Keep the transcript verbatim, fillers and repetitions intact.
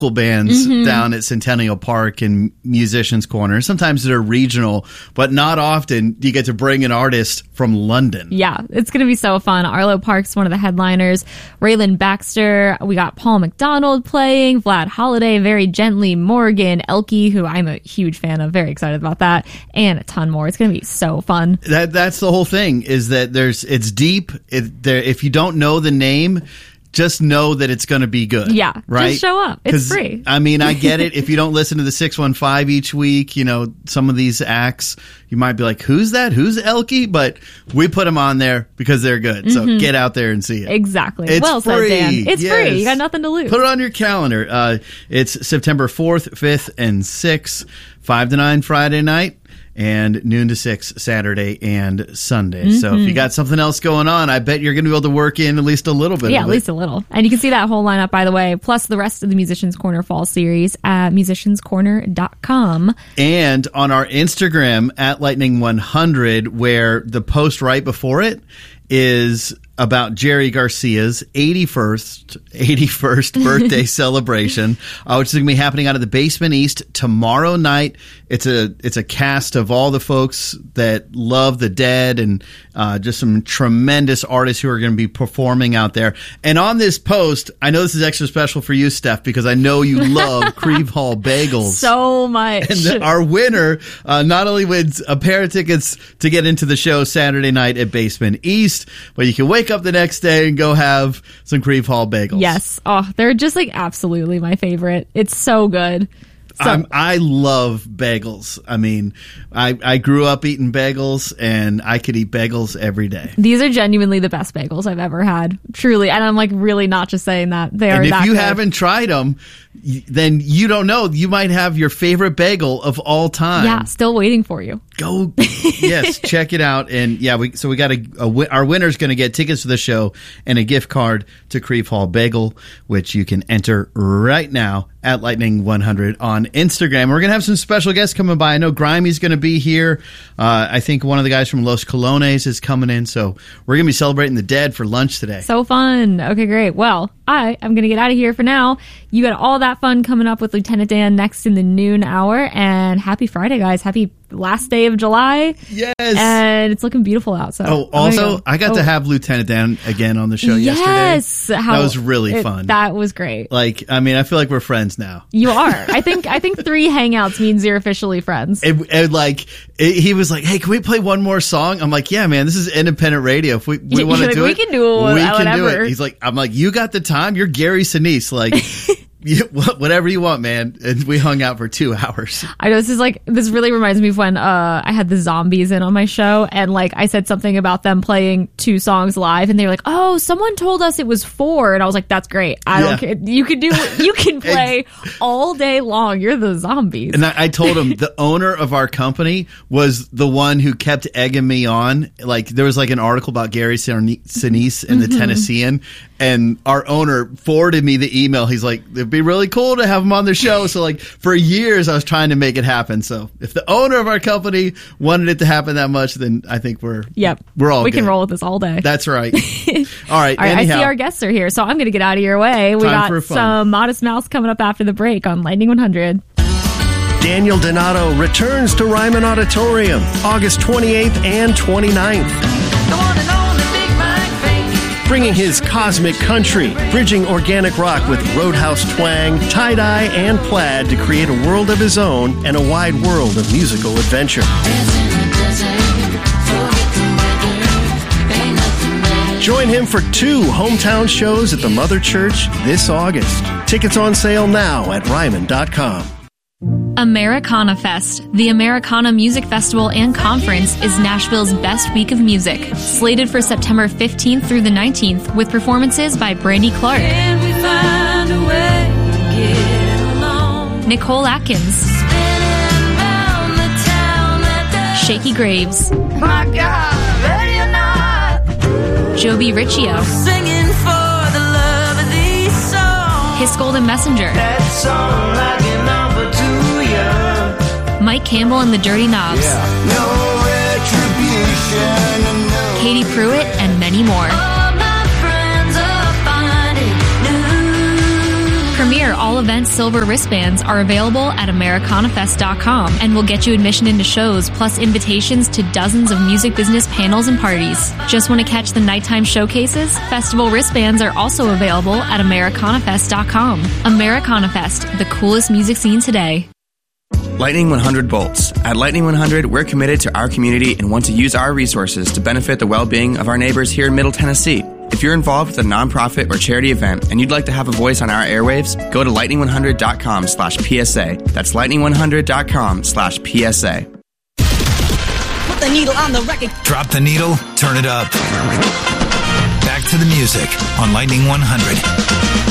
bands Mm-hmm. down at Centennial Park and Musicians Corner. Sometimes they're regional, but not often do you get to bring an artist from London. Yeah, it's going to be so fun. Arlo Park's one of the headliners. Raylan Baxter. We got Paul McDonald playing. Vlad Holiday, Very Gently. Morgan. Elke, who I'm a huge fan of. Very excited about that. And a ton more. It's going to be so fun. That That's the whole thing, is that there's it's deep. It, there, if you don't know the name, just know that it's going to be good. Yeah, right? just show up. It's free. I mean, I get it. If you don't listen to the six one five each week, you know, some of these acts, you might be like, who's that? Who's Elke? But we put them on there because they're good. Mm-hmm. So get out there and see it. Exactly. It's well free. said, Dan. It's Yes. free. You got nothing to lose. Put it on your calendar. Uh, it's September fourth, fifth, and sixth, five to nine Friday night, and noon to six Saturday and Sunday. Mm-hmm. So if you got something else going on, I bet you're going to be able to work in at least a little bit. Yeah, of at it. least a little. And you can see that whole lineup, by the way, plus the rest of the Musicians Corner Fall series at musicians corner dot com. And on our Instagram at Lightning one hundred, where the post right before it is about Jerry Garcia's eighty-first, eighty-first birthday celebration, uh, which is going to be happening out of the Basement East tomorrow night. It's a it's a cast of all the folks that love the Dead and uh, just some tremendous artists who are going to be performing out there. And on this post, I know this is extra special for you, Steph, because I know you love Creve Hall Bagels. So much. And the, our winner uh, not only wins a pair of tickets to get into the show Saturday night at Basement East, but you can wake up the next day and go have some Creve Hall Bagels. Yes. Oh, they're just like absolutely my favorite. It's so good. So, I'm, I love bagels. I mean, I, I grew up eating bagels, and I could eat bagels every day. These are genuinely the best bagels I've ever had. Truly. And I'm like really not just saying that. They are And if that you good. haven't tried them, then you don't know. You might have your favorite bagel of all time. Yeah, still waiting for you. Go, yes, check it out. And yeah, we so we got a, a our winner's going to get tickets to the show and a gift card to Creve Hall Bagel, which you can enter right now at Lightning one hundred on Instagram. We're going to have some special guests coming by. I know Grimey's going to be here. Uh, I think one of the guys from Los Colones is coming in. So we're going to be celebrating the Dead for lunch today. So fun. Okay, great. Well, I am going to get out of here for now. You got all that fun coming up with Lieutenant Dan next in the noon hour. And happy Friday, guys. Happy last day of July. Yes. And it's looking beautiful out. So Oh, also, go. I got oh. to have Lieutenant Dan again on the show yes. yesterday. How, that was really it, fun. That was great. Like, I mean, I feel like we're friends now. You are. I think I think three hangouts means you're officially friends. It, it, like it, he was like, "Hey, can we play one more song?" I'm like, "Yeah, man, this is independent radio. If we, we want to like, do we it, can do it. We can whatever. do it." He's like, "I'm like, you got the time. You're Gary Sinise. Like, you, whatever you want, man." And we hung out for two hours. I know this is like this really reminds me of when uh, I had the Zombies in on my show, and like I said something about them playing two songs live, and they were like, "Oh, someone told us it was four," and I was like, "That's great. I Yeah. don't care. You can do. You can play all day long. You're the Zombies." And I, I told him the owner of our company was the one who kept egging me on. Like, there was like an article about Gary Sinise and the Mm-hmm. Tennessean, and our owner forwarded me the email. He's like, "It'd be really cool to have him on the show." So like for years I was trying to make it happen. So if the owner of our company wanted it to happen that much, then I think we're Yep. we're all we good. can roll with this all day. That's right. All right. All right, anyhow, I see our guests are here, so I'm going to get out of your way. We Time for got fun. some Modest Mouse coming up after the break on Lightning one hundred. Daniel Donato returns to Ryman Auditorium August twenty-eighth and twenty-ninth. Bringing his cosmic country, bridging organic rock with roadhouse twang, tie-dye, and plaid to create a world of his own and a wide world of musical adventure. Join him for two hometown shows at the Mother Church this August. Tickets on sale now at ryman dot com. Americana Fest, the Americana Music Festival and Conference, is Nashville's best week of music. Slated for September fifteenth through the nineteenth, with performances by Brandy Clark, Nicole Atkins, Shaky Graves, My God, ready or not, Joby Riccio, singing for the love of these songs. Kiss Golden Messenger, That song like an number too young. Mike Campbell and the Dirty Knobs, No retribution, no. Katie Pruitt, and many more. All my friends are finding new. Premiere all All Events silver wristbands are available at Americana Fest dot com and will get you admission into shows plus invitations to dozens of music business panels and parties. Just want to catch the nighttime showcases? Festival wristbands are also available at Americana Fest dot com. Americana Fest, the coolest music scene today. Lightning one hundred Bolts. At Lightning one hundred, we're committed to our community and want to use our resources to benefit the well-being of our neighbors here in Middle Tennessee. If you're involved with a nonprofit or charity event and you'd like to have a voice on our airwaves, go to lightning one hundred dot com slash P S A. That's lightning one hundred dot com slash P S A. Put the needle on the record. Drop the needle, turn it up. Back to the music on Lightning one hundred.